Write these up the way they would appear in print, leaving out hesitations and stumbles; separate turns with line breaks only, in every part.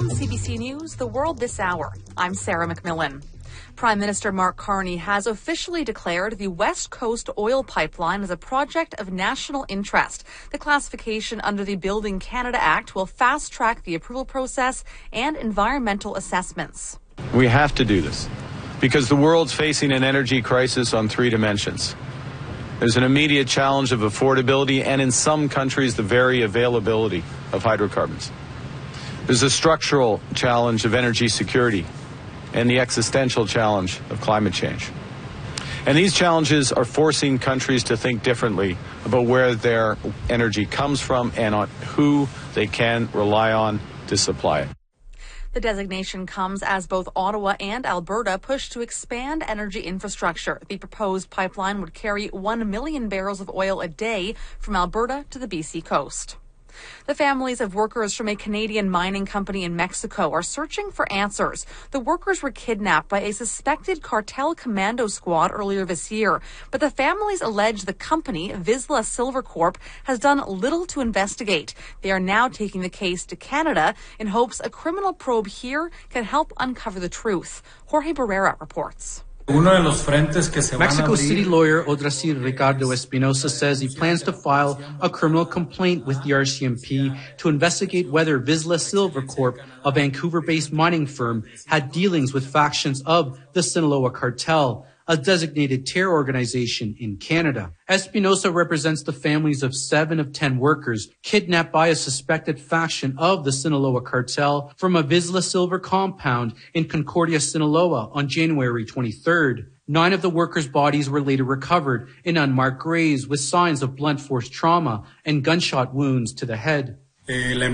From CBC News, The World This Hour, I'm Sarah McMillan. Prime Minister Mark Carney has officially declared the West Coast oil pipeline as a project of national interest. The classification under the Building Canada Act will fast-track the approval process and environmental assessments.
We have to do this because the world's facing an energy crisis on three dimensions. There's an immediate challenge of affordability and, in some countries, the very availability of hydrocarbons. There's a structural challenge of energy security and the existential challenge of climate change. And these challenges are forcing countries to think differently about where their energy comes from and on who they can rely on to supply it.
The designation comes as both Ottawa and Alberta push to expand energy infrastructure. The proposed pipeline would carry 1 million barrels of oil a day from Alberta to the BC coast. The families of workers from a Canadian mining company in Mexico are searching for answers. The workers were kidnapped by a suspected cartel commando squad earlier this year, but the families allege the company, Vizsla Silver Corp, has done little to investigate. They are now taking the case to Canada in hopes a criminal probe here can help uncover the truth. Jorge Barrera reports.
Mexico City lawyer Odrasir Ricardo Espinosa says he plans to file a criminal complaint with the RCMP to investigate whether Vizsla Silver Corp, a Vancouver-based mining firm, had dealings with factions of the Sinaloa cartel, a designated terror organization in Canada. Espinosa represents the families of 7 of 10 workers kidnapped by a suspected faction of the Sinaloa cartel from a Vizsla Silver compound in Concordia, Sinaloa on January 23rd. 9 of the workers' bodies were later recovered in unmarked graves with signs of blunt force trauma and gunshot wounds to the head. The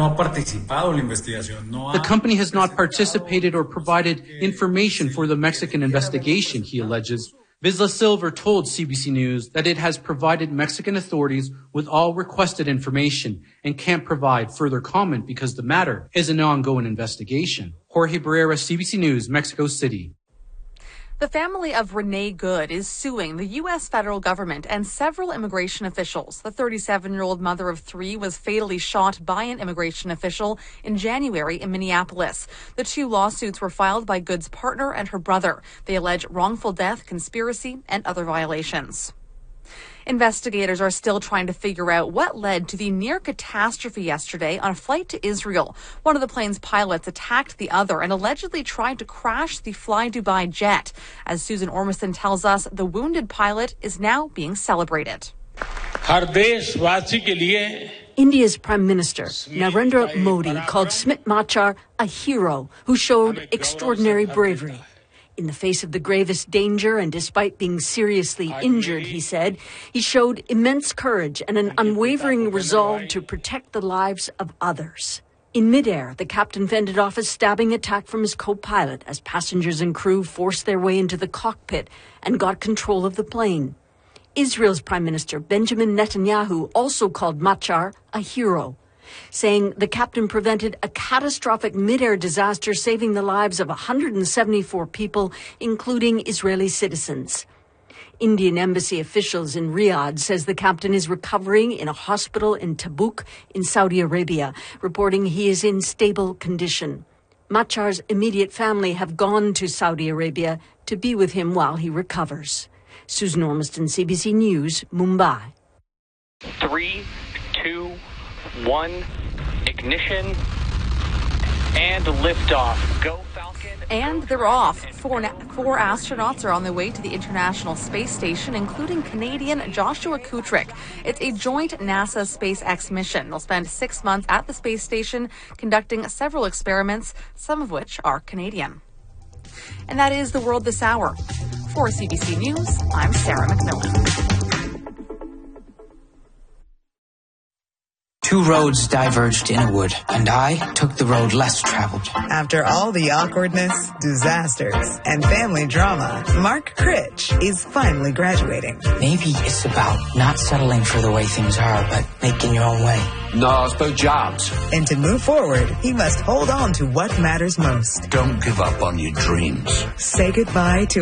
company has not participated or provided information for the Mexican investigation, he alleges. Vizsla Silver told CBC News that it has provided Mexican authorities with all requested information and can't provide further comment because the matter is an ongoing investigation. Jorge Barrera, CBC News, Mexico City.
The family of Renee Good is suing the U.S. federal government and several immigration officials. The 37-year-old mother of 3 was fatally shot by an immigration official in January in Minneapolis. The 2 lawsuits were filed by Good's partner and her brother. They allege wrongful death, conspiracy, and other violations. Investigators are still trying to figure out what led to the near catastrophe yesterday on a flight to Israel. One of the plane's pilots attacked the other and allegedly tried to crash the Fly Dubai jet. As Susan Ormiston tells us, the wounded pilot is now being celebrated.
India's Prime Minister, Narendra Modi, called Smit Machar a hero who showed extraordinary bravery. In the face of the gravest danger and despite being seriously injured, he said, he showed immense courage and an unwavering resolve to protect the lives of others. In midair, the captain fended off a stabbing attack from his co-pilot as passengers and crew forced their way into the cockpit and got control of the plane. Israel's Prime Minister Benjamin Netanyahu also called Machar a hero, saying the captain prevented a catastrophic mid-air disaster, saving the lives of 174 people, including Israeli citizens. Indian embassy officials in Riyadh says the captain is recovering in a hospital in Tabuk in Saudi Arabia, reporting he is in stable condition. Machar's immediate family have gone to Saudi Arabia to be with him while he recovers. Susan Ormiston, CBC News, Mumbai.
3, 2, 1, ignition, and liftoff. Go Falcon.
And they're off. 4 astronauts are on their way to the International Space Station, including Canadian Joshua Kutrick. It's a joint NASA-SpaceX mission. They'll spend 6 months at the space station conducting several experiments, some of which are Canadian. And that is The World This Hour. For CBC News, I'm Sarah McMillan.
2 roads diverged in a wood, and I took the road less traveled.
After all the awkwardness, disasters, and family drama, Mark Critch is finally graduating.
Maybe it's about not settling for the way things are, but making your own way.
No, it's about jobs.
And to move forward, he must hold on to what matters most.
Don't give up on your dreams.
Say goodbye to